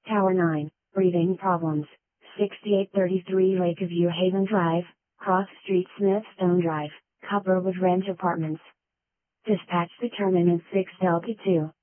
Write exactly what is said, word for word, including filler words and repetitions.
Tower nine, breathing problems, sixty-eight thirty-three Lakeview Haven Drive, Cross Street Smithstone Drive, Copperwood Ranch Apartments. Dispatch determinant six Delta two.